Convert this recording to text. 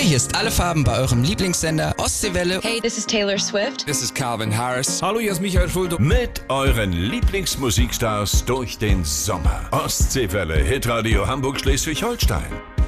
hier ist Alle Farben bei eurem Lieblingssender Ostseewelle. Hey, this is Taylor Swift. This is Calvin Harris. Hallo, hier ist Michael Schulte. Mit euren Lieblingsmusikstars durch den Sommer. Ostseewelle, Hitradio Hamburg, Schleswig-Holstein.